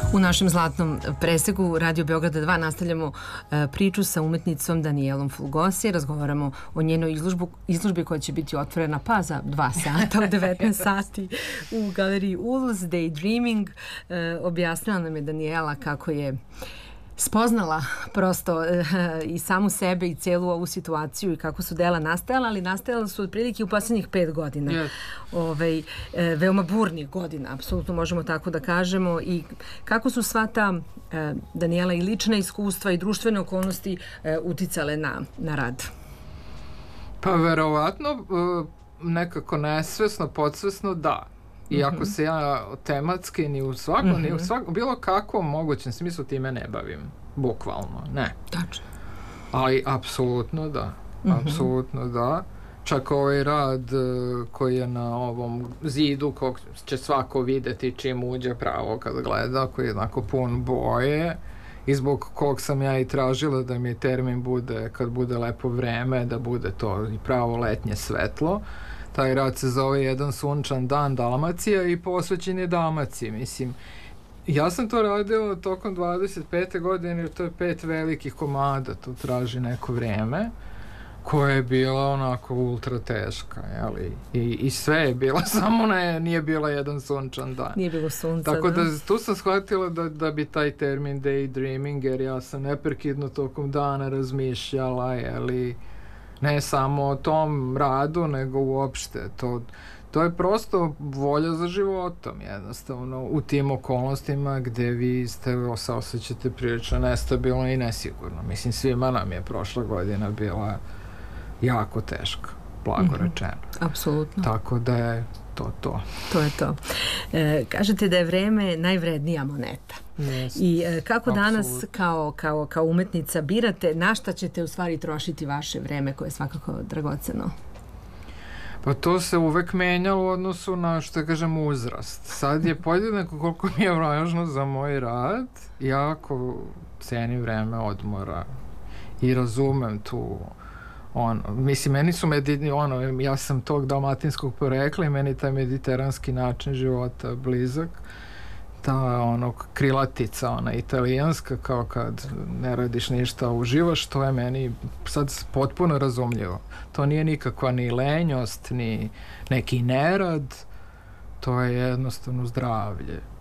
U našem zlatnom presegu Radio Beograda 2 nastavljamo priču sa umetnicom Danielom Fulgosi. Razgovaramo o njenoj izložbi koja će biti otvorena pa za 2 sata, u 19 sati u galeriji Ulus, Daydreaming. Objasnila nam je Daniela kako je spoznala prosto i samu sebe i celu ovu situaciju i kako su dela nastajala, ali nastajala su otprilike u posljednjih 5 godina. Yes. Veoma burnih godina, apsolutno možemo tako da kažemo. I kako su sva ta Daniela i lična iskustva i društvene okolnosti uticale na rad? Pa verovatno nekako nesvesno, podsvesno da. Iako se ja tematski ni u svakom, bilo kakvom mogućem smislu time ne bavim. Bukvalno, ne. Tačno. Ali apsolutno da. Apsolutno da. Čak ovaj rad koji je na ovom zidu kog će svako videti čim uđe pravo kad gleda, koji je jednako pun boje i zbog kog sam ja i tražila da mi termin bude, kad bude lepo vreme, da bude to i pravo letnje svetlo. Taj rad se zove Jedan sunčan dan Dalmacija i posvećen je Dalmaciji. Mislim, ja sam to radila tokom 25. godine jer to je 5 velikih komada, to traži neko vrijeme, koja je bila onako ultra teška, jeli? I sve je bila, samo nije bila jedan sunčan dan. Nije bilo sunca, tako da tu sam shvatila da bi taj termin daydreaming, jer ja sam neprekidno tokom dana razmišljala, jeli, ne samo o tom radu, nego uopšte. To je prosto volja za životom, jednostavno, u tim okolnostima gde vi se osjećate prilično nestabilno i nesigurno. Mislim, svima nam je prošla godina bila jako teška, blago rečeno. Apsolutno. Tako da je to. To je to. Kažete da je vreme najvrednija moneta. Yes. I kako danas kao umetnica birate na šta ćete u stvari trošiti vaše vreme koje je svakako dragoceno? Pa to se uvek menjalo u odnosu na, što kažem, uzrast. Sad je podjednako koliko mi je važno za moj rad. Jako cenim vreme odmora i razumem tu mislim, meni su ja sam tog dalmatinskog porekla i meni taj mediteranski način života blizak. Ta krilatica, ona italijanska, kao kad ne radiš ništa, uživaš, to je meni sad potpuno razumljivo. To nije nikakva ni lenjost, ni neki nerad, to je jednostavno zdravlje.